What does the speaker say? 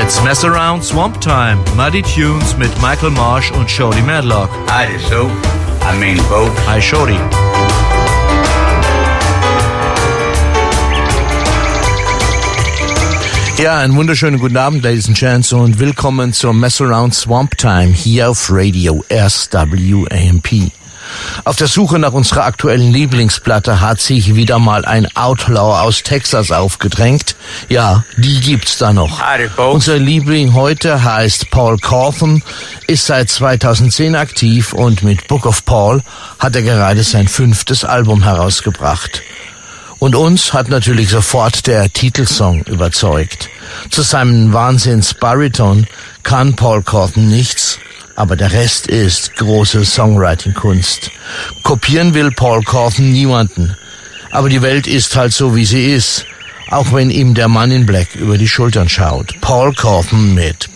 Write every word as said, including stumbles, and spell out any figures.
Let's mess around Swamp Time. Muddy Tunes mit Michael Marsh und Shorty Madlock. Hi, so. I mean, boat. Hi, Shorty. Ja, einen wunderschönen guten Abend, Ladies and Gents, und willkommen zur Mess Around Swamp Time hier auf Radio S W A M P. Auf der Suche nach unserer aktuellen Lieblingsplatte hat sich wieder mal ein Outlaw aus Texas aufgedrängt. Ja, die gibt's da noch. Unser Liebling heute heißt Paul Cauthen, ist seit zweitausendzehn aktiv und mit Book of Paul hat er gerade sein fünftes Album herausgebracht. Und uns hat natürlich sofort der Titelsong überzeugt. Zu seinem Wahnsinns-Bariton kann Paul Cauthen nichts, aber der Rest ist große Songwriting-Kunst. Kopieren will Paul Cauthen niemanden, aber die Welt ist halt so, wie sie ist, auch wenn ihm der Mann in Black über die Schultern schaut. Paul Cauthen mit